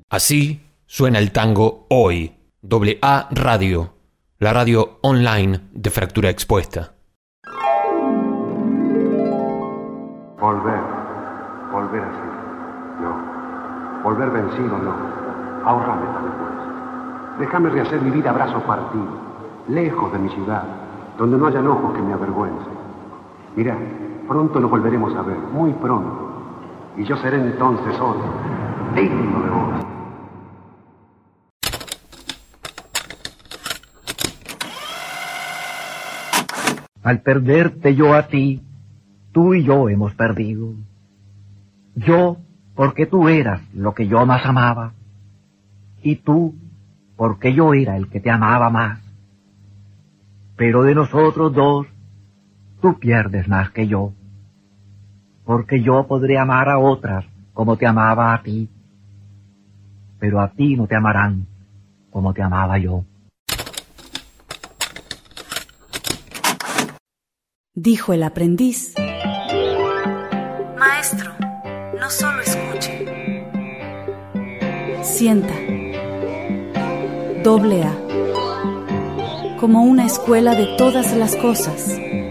Así suena el tango hoy. AA Radio, la radio online de Fractura Expuesta. Volver así. No, volver vencido no. Ahórrame esta vergüenza. Déjame rehacer mi vida a brazo partido, lejos de mi ciudad, donde no haya ojos que me avergüencen. Mira, pronto nos volveremos a ver, muy pronto. Y yo seré entonces solo, digno de vos. Al perderte yo a ti, tú y yo hemos perdido. Yo, porque tú eras lo que yo más amaba, y tú, porque yo era el que te amaba más. Pero de nosotros dos, tú pierdes más que yo, porque yo podré amar a otras como te amaba a ti, pero a ti no te amarán como te amaba yo. Dijo el aprendiz: Maestro, no solo escuche. Sienta. AA. Como una escuela de todas las cosas.